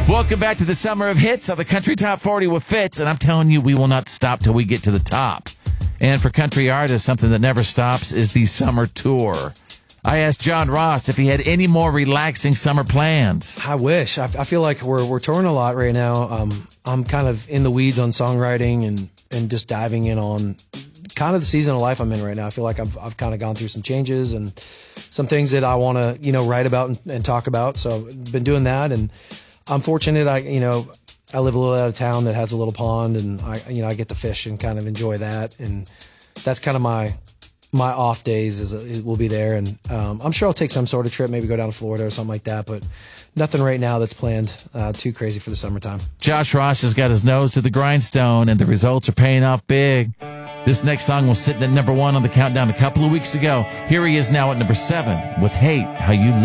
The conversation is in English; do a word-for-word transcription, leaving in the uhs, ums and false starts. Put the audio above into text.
Welcome back to the Summer of Hits on the Country Top forty with Fitz, and I'm telling you, we will not stop till we get to the top. And for country artists, something that never stops is the summer tour. I asked John Ross if he had any more relaxing summer plans. I wish. I, I feel like we're we're touring a lot right now. Um, I'm kind of in the weeds on songwriting and, and just diving in on kind of the season of life I'm in right now. I feel like I've I've kind of gone through some changes and some things that I want to you know write about and, and talk about. So I've been doing that, and I'm fortunate. I you know I live a little out of town that has a little pond, and I you know I get to fish and kind of enjoy that, and that's kind of my. My off days is it will be there, and um, I'm sure I'll take some sort of trip, maybe go down to Florida or something like that, but nothing right now that's planned uh, too crazy for the summertime. Josh Ross has got his nose to the grindstone, and the results are paying off big. This next song was sitting at number one on the countdown a couple of weeks ago. Here he is now at number seven with Hate How You Live.